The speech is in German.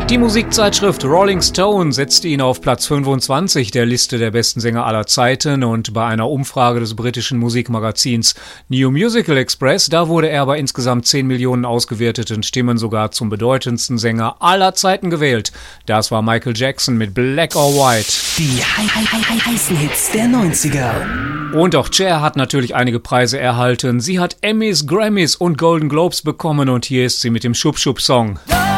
Die Musikzeitschrift Rolling Stone setzte ihn auf Platz 25 der Liste der besten Sänger aller Zeiten und bei einer Umfrage des britischen Musikmagazins New Musical Express, da wurde er bei insgesamt 10 Millionen ausgewerteten Stimmen sogar zum bedeutendsten Sänger aller Zeiten gewählt. Das war Michael Jackson mit Black or White. Die heißen Hits der 90er. Und auch Cher hat natürlich einige Preise erhalten. Sie hat Emmys, Grammys und Golden Globes bekommen und hier ist sie mit dem Schub-Schub-Song.